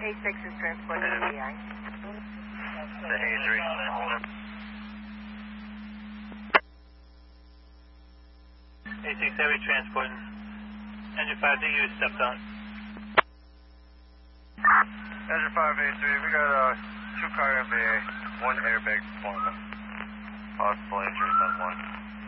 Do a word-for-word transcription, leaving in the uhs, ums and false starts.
A six is transporting to V I. The A three. A six heavy transporting. Engine five, D U stepped on. Engine five A three, we got uh, two car M V A, one airbag deployment. Possible injuries on one.